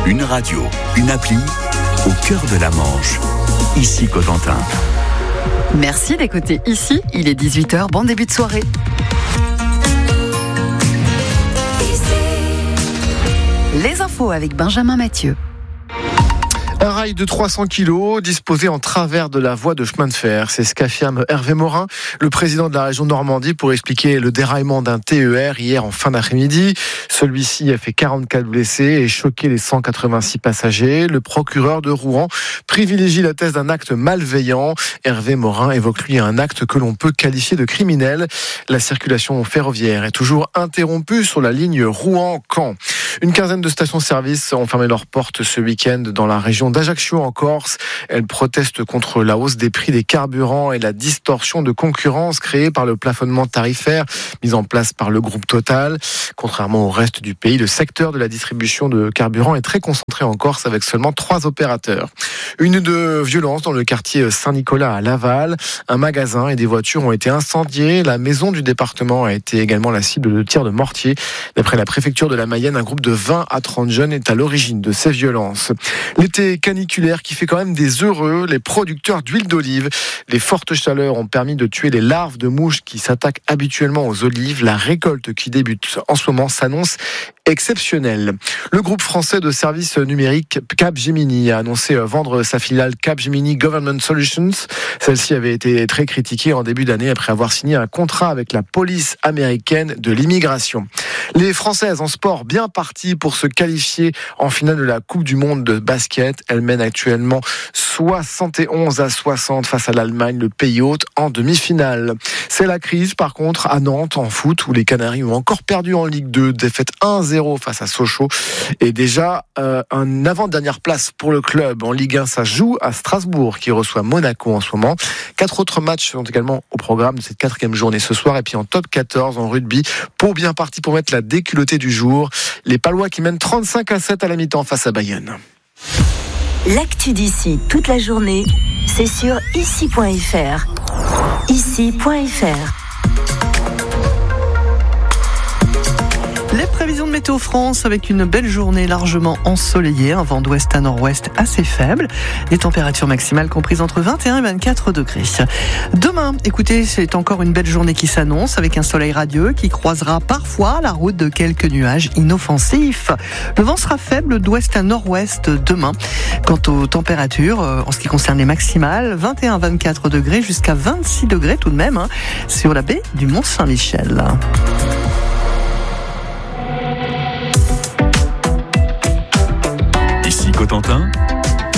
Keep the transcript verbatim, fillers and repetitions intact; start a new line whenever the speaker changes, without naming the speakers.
Une radio, une appli, au cœur de la Manche. Ici Cotentin.
Merci d'écouter Ici, il est dix-huit heures, bon début de soirée. Les infos avec Benjamin Mathieu.
Un rail de trois cents kilos disposé en travers de la voie de chemin de fer. C'est ce qu'affirme Hervé Morin, le président de la région Normandie, pour expliquer le déraillement d'un T E R hier en fin d'après-midi. Celui-ci a fait quarante-quatre blessés et choqué les cent quatre-vingt-six passagers. Le procureur de Rouen privilégie la thèse d'un acte malveillant. Hervé Morin évoque lui un acte que l'on peut qualifier de criminel. La circulation ferroviaire est toujours interrompue sur la ligne Rouen-Caen. Une quinzaine de stations-service ont fermé leurs portes ce week-end dans la région d'Ajaccio en Corse. Elles protestent contre la hausse des prix des carburants et la distorsion de concurrence créée par le plafonnement tarifaire mis en place par le groupe Total. Contrairement au reste du pays, le secteur de la distribution de carburant est très concentré en Corse avec seulement trois opérateurs. Une de violence dans le quartier Saint-Nicolas à Laval. Un magasin et des voitures ont été incendiés. La maison du département a été également la cible de tirs de mortier. D'après la préfecture de la Mayenne, un groupe de vingt à trente jeunes est à l'origine de ces violences. L'été caniculaire qui fait quand même des heureux les producteurs d'huile d'olive. Les fortes chaleurs ont permis de tuer les larves de mouches qui s'attaquent habituellement aux olives. La récolte qui débute en ce moment s'annonce exceptionnelle. Le groupe français de services numériques Capgemini a annoncé vendre sa filiale Capgemini Government Solutions. Celle-ci avait été très critiquée en début d'année après avoir signé un contrat avec la police américaine de l'immigration. Les Françaises en sport bien parties pour se qualifier en finale de la Coupe du Monde de basket. Elles mènent actuellement soixante et onze à soixante face à l'Allemagne, le pays hôte, en demi-finale. C'est la crise par contre à Nantes en foot où les Canaries ont encore perdu en Ligue deux, défaite un zéro face à Sochaux. Et déjà euh, une avant-dernière place pour le club en Ligue un, ça joue à Strasbourg qui reçoit Monaco en ce moment. Quatre autres matchs sont également au programme de cette quatrième journée ce soir. Et puis en top quatorze en rugby, Pau bien parti pour mettre la déculottée du jour. Les Palois qui mènent trente-cinq à sept à la mi-temps face à Bayonne.
L'actu d'ici toute la journée, c'est sur ici point f r. ici point f r.
Les prévisions de Météo France avec une belle journée largement ensoleillée, un vent d'ouest à nord-ouest assez faible, des températures maximales comprises entre vingt et un et vingt-quatre degrés. Demain, écoutez, c'est encore une belle journée qui s'annonce avec un soleil radieux qui croisera parfois la route de quelques nuages inoffensifs. Le vent sera faible d'ouest à nord-ouest demain. Quant aux températures, en ce qui concerne les maximales, vingt et un à vingt-quatre degrés jusqu'à vingt-six degrés tout de même hein, sur la baie du Mont-Saint-Michel.
Ici Cotentin,